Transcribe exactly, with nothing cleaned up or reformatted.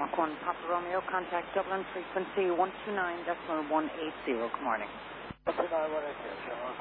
Mach one, Papa Romeo, contact Dublin, frequency one two nine point one eight zero. Good morning. one two nine point one eight zero.